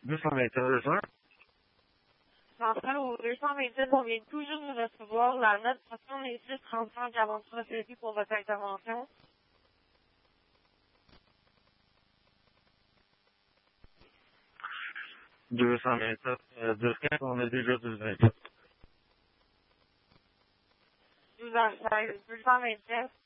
227. Centrale au 227, on vient toujours de recevoir la note 6635 avant de procéder pour votre intervention. 227. 10-15, on a déjà 227. 12h16, 227.